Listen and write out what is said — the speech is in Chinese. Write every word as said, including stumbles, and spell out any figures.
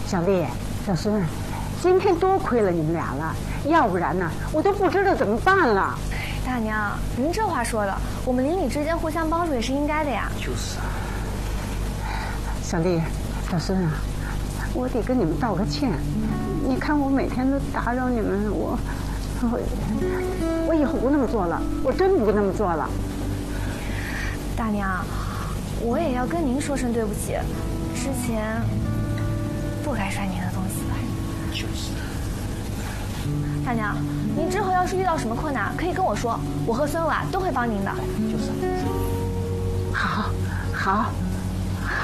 小丽、小孙，今天多亏了你们俩了，要不然呢，我都不知道怎么办了。 大娘，您这话说的，我们邻里之间互相帮助也是应该的呀。 就是啊。 小丽、小孙啊，我得跟你们道个歉。你看我每天都打扰你们，我我我以后不那么做了，我真不那么做了。 大娘，我也要跟您说声对不起，之前不该摔您的东西吧。 就是。 大娘，您之后要是遇到什么困难，可以跟我说，我和孙武啊都会帮您的。 就是。 好，好。